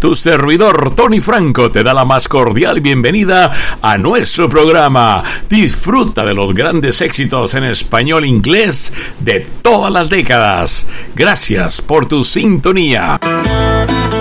Tu servidor Tony Franco te da la más cordial bienvenida a nuestro programa. Disfruta de los grandes éxitos en español e inglés de todas las décadas. Gracias por tu sintonía.